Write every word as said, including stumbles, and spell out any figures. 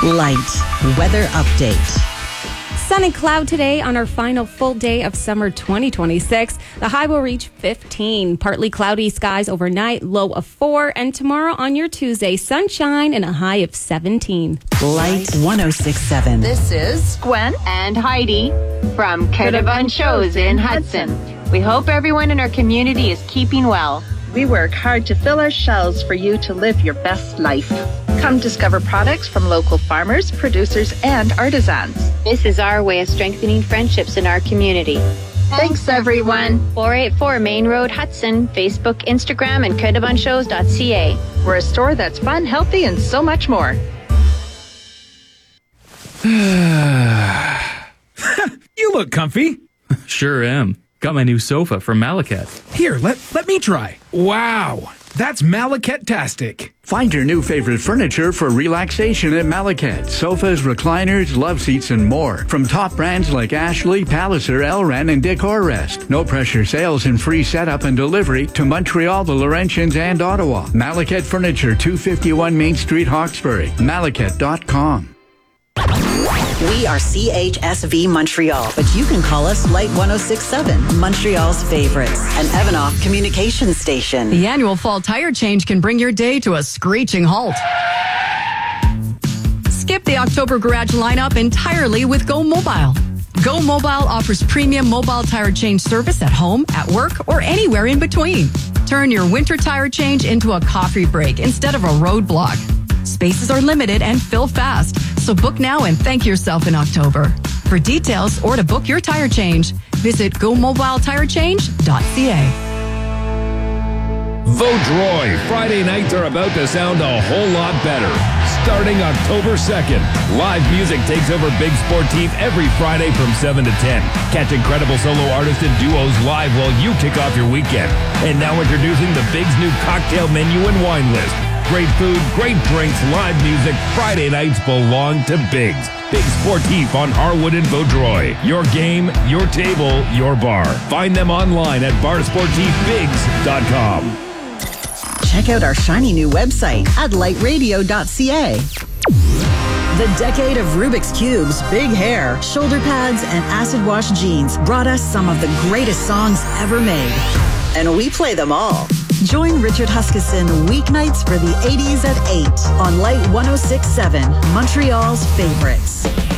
Light weather update. Sun and cloud today on our final full day of summer twenty twenty-six. The high will reach fifteen. Partly cloudy skies overnight, low of four. And tomorrow on your Tuesday, sunshine and a high of seventeen. Light one oh six point seven. This is Gwen and Heidi from Caravan Shows in Hudson. We hope everyone in our community is keeping well. We work hard to fill our shelves for you to live your best life. Come discover products from local farmers, producers, and artisans. This is our way of strengthening friendships in our community. Thanks, everyone. four eighty-four Main Road, Hudson. Facebook, Instagram, and caravan shows dot c a. We're a store that's fun, healthy, and so much more. You look comfy. Sure am. Got my new sofa from Malaket. Here, let, let me try. Wow, that's Malaket-tastic. Find your new favorite furniture for relaxation at Malaket. Sofas, recliners, love seats, and more. From top brands like Ashley, Palliser, Elran, and Decorrest. No pressure sales and free setup and delivery to Montreal, the Laurentians, and Ottawa. Malaket Furniture, two fifty-one Main Street, Hawkesbury. Malaket dot com. We are C H S V Montreal, but you can call us Light one oh six point seven, Montreal's favorites, an Evanoff communication station. The annual fall tire change can bring your day to a screeching halt. Skip the October garage lineup entirely with Go Mobile. Go Mobile offers premium mobile tire change service at home, at work, or anywhere in between. Turn your winter tire change into a coffee break instead of a roadblock. Spaces are limited and fill fast, so book now and thank yourself in October. For details or to book your tire change, visit go mobile tire change dot c a. Vaudreuil, Friday nights are about to sound a whole lot better. Starting October second, live music takes over Big Sportif every Friday from seven to ten. Catch incredible solo artists and duos live while you kick off your weekend. And now introducing the Big's new cocktail menu and wine list. Great food, great drinks, live music. Friday nights belong to Big's. Big Sportif on Harwood and Vaudreuil. Your game, your table, your bar. Find them online at bar sportif bigs dot com. Check out our shiny new website at light radio dot c a. The decade of Rubik's Cubes, big hair, shoulder pads, and acid wash jeans brought us some of the greatest songs ever made. And we play them all. Join Richard Huskisson weeknights for the eighties at eight on Light one oh six point seven, Montreal's favorites.